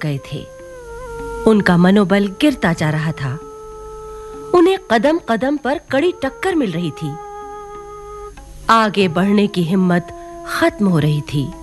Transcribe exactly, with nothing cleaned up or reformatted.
गए थे। उनका मनोबल गिरता जा रहा था। उन्हें कदम कदम पर कड़ी टक्कर मिल रही थी। आगे बढ़ने की हिम्मत खत्म हो रही थी।